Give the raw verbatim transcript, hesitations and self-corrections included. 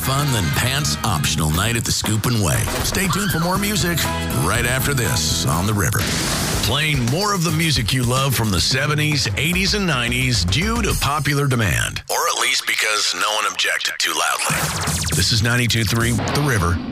fun than pants optional night at the Scoop and Way. Stay tuned for more music right after this on The River. Playing more of the music you love from the seventies, eighties, and nineties due to popular demand. Or at least because no one objected too loudly. This is ninety-two point three The River.